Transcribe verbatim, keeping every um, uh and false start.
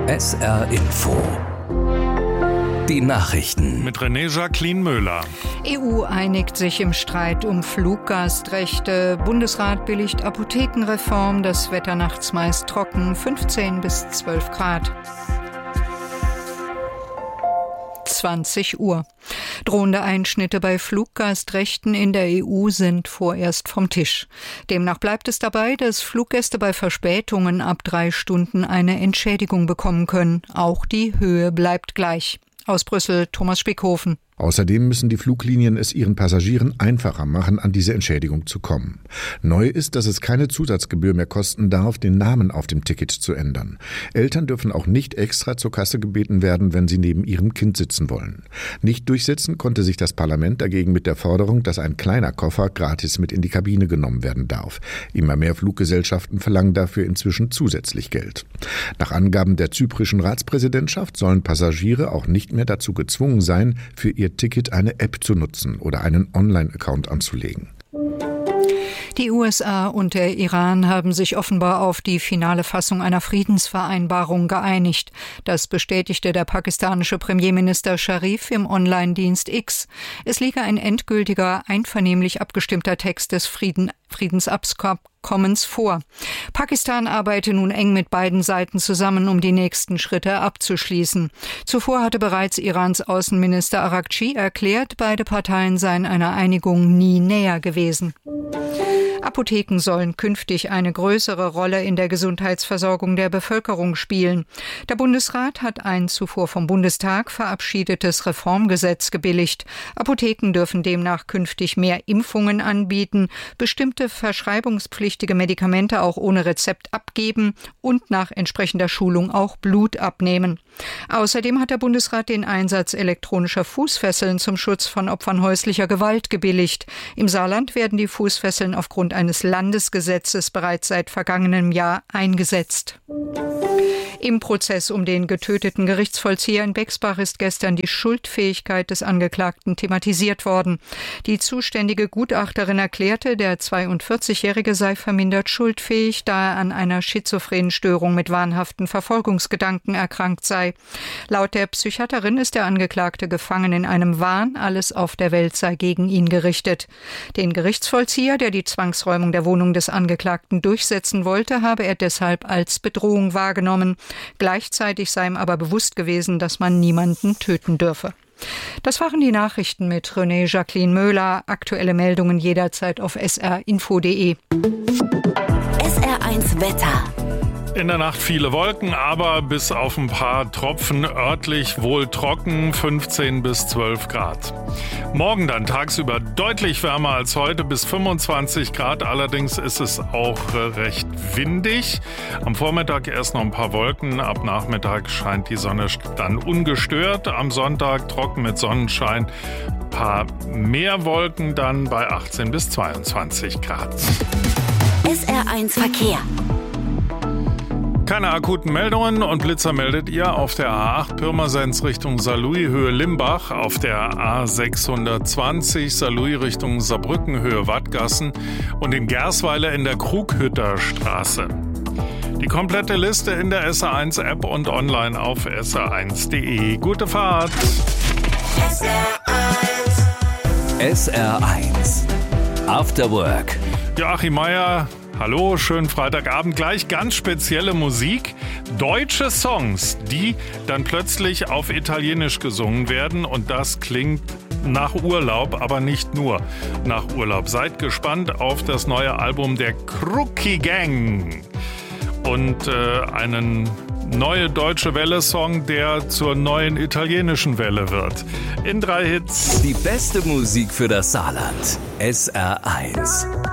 S R Info. Die Nachrichten. Mit René Jacqueline Möhler. E U einigt sich im Streit um Fluggastrechte. Bundesrat billigt Apothekenreform. Das Wetter nachts meist trocken, fünfzehn bis zwölf Grad. zwanzig Uhr. Drohende Einschnitte bei Fluggastrechten in der E U sind vorerst vom Tisch. Demnach bleibt es dabei, dass Fluggäste bei Verspätungen ab drei Stunden eine Entschädigung bekommen können. Auch die Höhe bleibt gleich. Aus Brüssel, Thomas Spickhofen. Außerdem müssen die Fluglinien es ihren Passagieren einfacher machen, an diese Entschädigung zu kommen. Neu ist, dass es keine Zusatzgebühr mehr kosten darf, den Namen auf dem Ticket zu ändern. Eltern dürfen auch nicht extra zur Kasse gebeten werden, wenn sie neben ihrem Kind sitzen wollen. Nicht durchsetzen konnte sich das Parlament dagegen mit der Forderung, dass ein kleiner Koffer gratis mit in die Kabine genommen werden darf. Immer mehr Fluggesellschaften verlangen dafür inzwischen zusätzlich Geld. Nach Angaben der zyprischen Ratspräsidentschaft sollen Passagiere auch nicht mehr dazu gezwungen sein, für ihr Ticket eine App zu nutzen oder einen Online-Account anzulegen. Die U S A und der Iran haben sich offenbar auf die finale Fassung einer Friedensvereinbarung geeinigt. Das bestätigte der pakistanische Premierminister Sharif im Online-Dienst X. Es liege ein endgültiger, einvernehmlich abgestimmter Text des Frieden, Friedensabkommens vor. Pakistan arbeite nun eng mit beiden Seiten zusammen, um die nächsten Schritte abzuschließen. Zuvor hatte bereits Irans Außenminister Araghchi erklärt, beide Parteien seien einer Einigung nie näher gewesen. Apotheken sollen künftig eine größere Rolle in der Gesundheitsversorgung der Bevölkerung spielen. Der Bundesrat hat ein zuvor vom Bundestag verabschiedetes Reformgesetz gebilligt. Apotheken dürfen demnach künftig mehr Impfungen anbieten, bestimmte verschreibungspflichtige Medikamente auch ohne Rezept abgeben und nach entsprechender Schulung auch Blut abnehmen. Außerdem hat der Bundesrat den Einsatz elektronischer Fußfesseln zum Schutz von Opfern häuslicher Gewalt gebilligt. Im Saarland werden die Fußfesseln aufgrund eines Landesgesetzes bereits seit vergangenem Jahr eingesetzt. Im Prozess um den getöteten Gerichtsvollzieher in Bexbach ist gestern die Schuldfähigkeit des Angeklagten thematisiert worden. Die zuständige Gutachterin erklärte, der zweiundvierzigjährige sei vermindert schuldfähig, da er an einer schizophrenen Störung mit wahnhaften Verfolgungsgedanken erkrankt sei. Laut der Psychiaterin ist der Angeklagte gefangen in einem Wahn, alles auf der Welt sei gegen ihn gerichtet. Den Gerichtsvollzieher, der die Zwangsräumung der Wohnung des Angeklagten durchsetzen wollte, habe er deshalb als Bedrohung wahrgenommen. Gleichzeitig sei ihm aber bewusst gewesen, dass man niemanden töten dürfe. Das waren die Nachrichten mit René Jacqueline Möhler. Aktuelle Meldungen jederzeit auf s r info punkt d e. S R eins Wetter. In der Nacht viele Wolken, aber bis auf ein paar Tropfen örtlich wohl trocken, fünfzehn bis zwölf Grad. Morgen dann tagsüber deutlich wärmer als heute, bis fünfundzwanzig Grad. Allerdings ist es auch recht windig. Am Vormittag erst noch ein paar Wolken, ab Nachmittag scheint die Sonne dann ungestört. Am Sonntag trocken mit Sonnenschein, ein paar mehr Wolken dann bei achtzehn bis zweiundzwanzig Grad. S R eins Verkehr. Keine akuten Meldungen und Blitzer meldet ihr auf der A acht Pirmasens Richtung Saarlouis Höhe Limbach, auf der A sechshundertzwanzig Saarlouis Richtung Saarbrücken Höhe Wattgassen und in Gersweiler in der Krughütter Straße. Die komplette Liste in der S R eins App und online auf s r eins punkt d e. Gute Fahrt! S R eins. S R eins. After Work. Joachim Meier. Hallo, schönen Freitagabend. Gleich ganz spezielle Musik. Deutsche Songs, die dann plötzlich auf Italienisch gesungen werden. Und das klingt nach Urlaub, aber nicht nur nach Urlaub. Seid gespannt auf das neue Album der Crookie Gang. Und äh, einen neue Deutsche Welle-Song, der zur neuen italienischen Welle wird. In drei Hits. Die beste Musik für das Saarland. S R eins.